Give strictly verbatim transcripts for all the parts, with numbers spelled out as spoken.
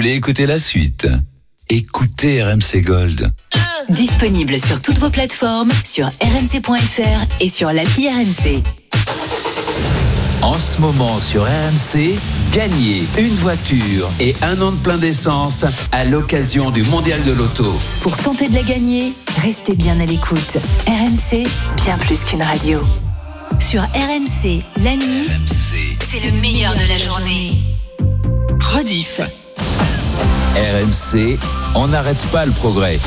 voulez écouter la suite, écoutez R M C Gold. Disponible sur toutes vos plateformes, sur r m c point f r et sur l'appli R M C. En ce moment sur R M C, gagnez une voiture et un an de plein d'essence à l'occasion du Mondial de l'Auto. Pour tenter de la gagner, restez bien à l'écoute. R M C, bien plus qu'une radio. Sur R M C, la nuit, R M C, c'est le meilleur de la journée. Rediff. R M C, on n'arrête pas le progrès.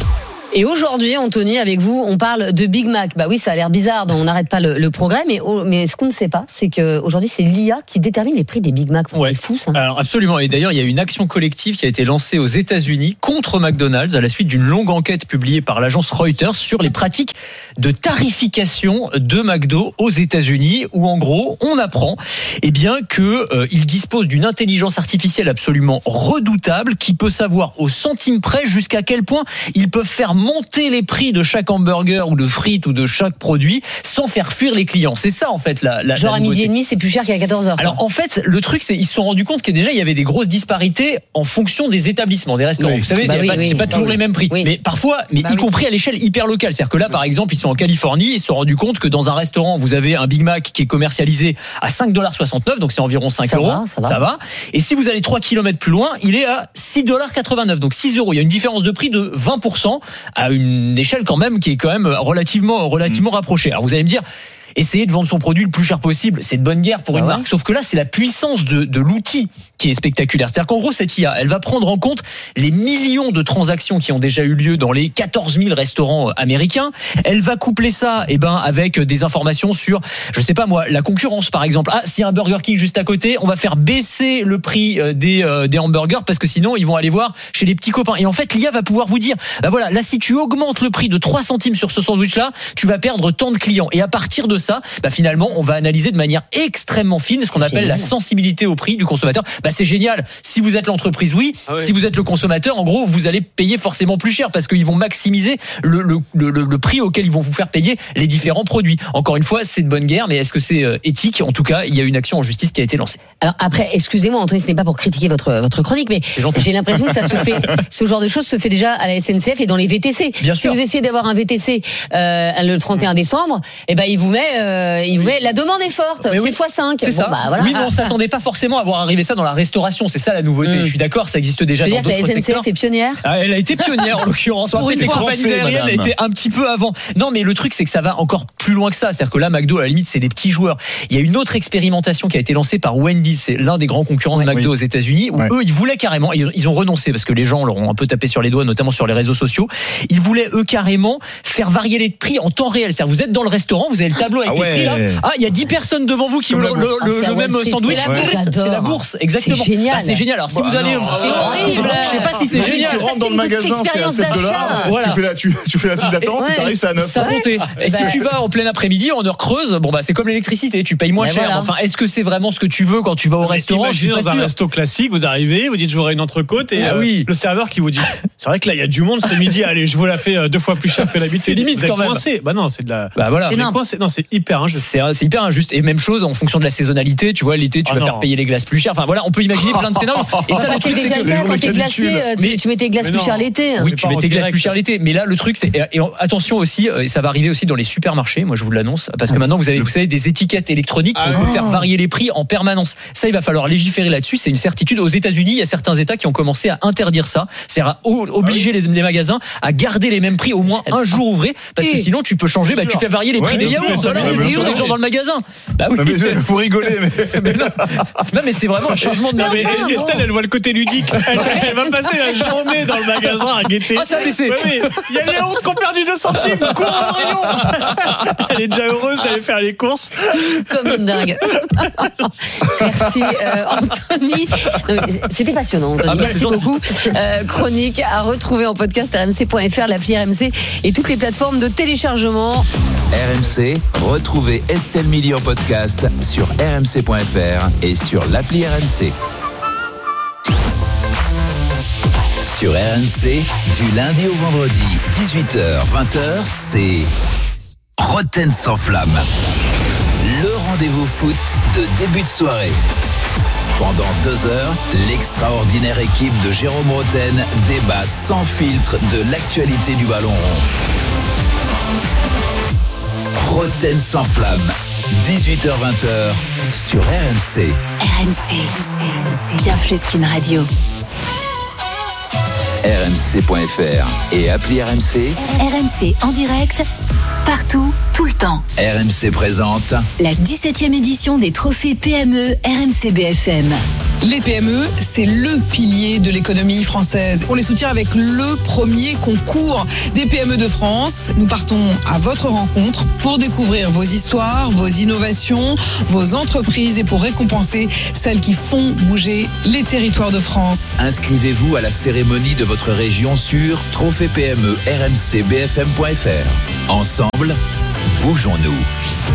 Et aujourd'hui, Anthony, avec vous, on parle de Big Mac. Bah oui, ça a l'air bizarre, donc on n'arrête pas le, le progrès, mais, oh, mais ce qu'on ne sait pas, c'est qu'aujourd'hui, c'est l'I A qui détermine les prix des Big Mac. Enfin, ouais. C'est fou, ça. Alors absolument. Et d'ailleurs, il y a une action collective qui a été lancée aux États-Unis contre McDonald's à la suite d'une longue enquête publiée par l'agence Reuters sur les pratiques de tarification de McDo aux États-Unis, où en gros, on apprend, eh bien, que euh, ils disposent d'une intelligence artificielle absolument redoutable qui peut savoir au centime près jusqu'à quel point ils peuvent faire monter les prix de chaque hamburger ou de frites ou de chaque produit sans faire fuir les clients. C'est ça en fait la, la Genre la à midi et demi, c'est plus cher qu'à quatorze heures. Alors en fait, le truc c'est ils se sont rendus compte que déjà il y avait des grosses disparités en fonction des établissements, des restaurants. Oui. Vous savez, Bah c'est, oui, pas, oui, c'est pas oui. toujours les mêmes prix, Oui. mais parfois, mais bah y oui. compris à l'échelle hyper locale. C'est-à-dire que là, par exemple, ils sont en Californie, ils se sont rendus compte que dans un restaurant, vous avez un Big Mac qui est commercialisé à cinq dollars soixante-neuf, donc c'est environ cinq Ça euros. va, ça va. Ça va. Et si vous allez trois kilomètres plus loin, il est à six dollars quatre-vingt-neuf, donc six euros. Il y a une différence de prix de vingt pour cent à une échelle quand même qui est quand même relativement, relativement mmh. rapprochée. Alors vous allez me dire, essayer de vendre son produit le plus cher possible, c'est de bonne guerre pour bah une ouais. marque. Sauf que là, c'est la puissance de, de l'outil qui est spectaculaire. C'est-à-dire qu'en gros, cette I A, elle va prendre en compte les millions de transactions qui ont déjà eu lieu dans les quatorze mille restaurants américains. Elle va coupler ça, eh ben, avec des informations sur, je sais pas moi, la concurrence, par exemple. Ah, s'il y a un Burger King juste à côté, on va faire baisser le prix des, euh, des hamburgers parce que sinon, ils vont aller voir chez les petits copains. Et en fait, l'I A va pouvoir vous dire, bah voilà, là, si tu augmentes le prix de trois centimes sur ce sandwich-là, tu vas perdre tant de clients. Et à partir de ça, bah finalement, on va analyser de manière extrêmement fine ce qu'on appelle la sensibilité au prix du consommateur. Bah c'est génial. Si vous êtes l'entreprise, oui. Ah ouais. Si vous êtes le consommateur, en gros, vous allez payer forcément plus cher parce qu'ils vont maximiser le, le, le, le prix auquel ils vont vous faire payer les différents produits. Encore une fois, c'est de bonne guerre, mais est-ce que c'est éthique ? En tout cas, il y a une action en justice qui a été lancée. Alors après, excusez-moi, Anthony, ce n'est pas pour critiquer votre votre chronique, mais j'ai l'impression que ça se fait, ce genre de choses se fait déjà à la S N C F et dans les V T C. Bien si sûr. vous essayez d'avoir un V T C euh, le trente et un décembre, eh ben il vous met, euh, il vous met, la demande est forte, mais c'est oui. fois cinq. C'est bon, ça. Bah, voilà. Oui, mais on s'attendait pas forcément à voir arriver ça dans la restauration. C'est ça la nouveauté. Mmh. Je suis d'accord, ça existe déjà dans d'autres secteurs. La S N C F est pionnière. Ah, elle a été pionnière en l'occurrence. Pour une les fois. compagnies aériennes a été un petit peu avant. Non, mais le truc c'est que ça va encore plus loin que ça. C'est-à-dire que là, McDo, à la limite, c'est des petits joueurs. Il y a une autre expérimentation qui a été lancée par Wendy's, c'est l'un des grands concurrents ouais, de McDo oui. aux États-Unis, où ouais. eux, ils voulaient carrément, ils ont renoncé parce que les gens leur ont un peu tapé sur les doigts, notamment sur les réseaux sociaux. Ils voulaient eux carrément faire varier les prix en temps réel. C'est-à-dire, vous êtes dans le restaurant, vous avez le tableau avec ah ouais. les prix là. Ah, il y a dix personnes devant vous qui ont le, le, le, le même sandwich. C'est la bourse, c'est la bourse, exactement. C'est génial. Bah, c'est génial. Alors, si bah, vous allez, non, c'est horrible. Je sais pas si c'est génial. Tu rentres dans le magasin, c'est à sept dollars. Voilà. Tu fais la, tu, tu fais la file d'attente, ouais. tu arrives, c'est à neuf. Ça montait. Et si tu vas en plein après-midi, en heure creuse, bon bah c'est comme l'électricité, tu payes moins cher. Voilà. Enfin, est-ce que c'est vraiment ce que tu veux quand tu vas au restaurant? Imaginez dans un resto classique, vous arrivez, vous dites je voudrais une entrecôte et ah, euh, oui. le serveur qui vous dit c'est vrai que là il y a du monde ce midi, allez je vous la fais deux fois plus cher que d'habitude. C'est limite quand même. Coincé. Bah non, c'est de la. Bah voilà. Coincé. Non, c'est hyper injuste. C'est, c'est hyper injuste. Et même chose en fonction de la saisonnalité. Tu vois, l'été tu oh vas non. faire payer les glaces plus chères. Enfin voilà, on peut imaginer plein de scénarios. Et ça, c'est déjà le cas quand t'es glacé. Tu, tu mettais glaces plus chères l'été. Oui, tu mettais glaces plus chères l'été. Mais là, le truc, c'est et attention aussi, et ça va arriver aussi dans les supermarchés. Moi, je vous l'annonce, parce que maintenant vous avez, vous savez, des étiquettes électroniques qui peuvent faire varier les prix en permanence. Ça, il va falloir légiférer là-dessus. C'est une certitude. Aux États-Unis, il y a certains États qui ont commencé à interdire ça. C'est à obliger les, les magasins à garder les mêmes prix au moins un jour ouvré, parce que sinon tu peux changer. Bah, tu fais varier les prix ouais, des yaourts. Ils ont des gens dans le magasin. Bah oui. Pour rigoler, mais. mais non. non, mais c'est vraiment un changement de. Non, mais enfin, Estelle, elle voit le côté ludique. Elle, elle va passer la journée dans le magasin à guetter. Ah, ça, mais c'est. Ouais, mais il y a les yaourts qui ont perdu deux centimes. Cours au rayon. Elle est déjà heureuse d'aller faire les courses. Comme une dingue. Merci, euh, Anthony. C'était passionnant, Anthony. Ah bah, merci beaucoup. Euh, chronique à retrouver en podcast r m c point f r, l'appli R M C et toutes les plateformes de téléchargement. R M C, retrouvez Estelle Midi en podcast sur r m c point f r et sur l'appli R M C. Sur R M C, du lundi au vendredi, dix-huit heures vingt heures, c'est Roten sans flamme. Le rendez-vous foot de début de soirée. Pendant deux heures, l'extraordinaire équipe de Jérôme Roten débat sans filtre de l'actualité du ballon rond. Roten sans flamme, dix-huit heures vingt sur R M C. R M C, bien plus qu'une radio. R M C point F R et appli R M C. R M C en direct, partout, tout le temps. R M C présente la dix-septième édition des trophées P M E R M C B F M. Les P M E, c'est le pilier de l'économie française. On les soutient avec le premier concours des P M E de France. Nous partons à votre rencontre pour découvrir vos histoires, vos innovations, vos entreprises et pour récompenser celles qui font bouger les territoires de France. Inscrivez-vous à la cérémonie de votre région sur trophée P M E R M C B F M point F R. Ensemble, bougeons-nous.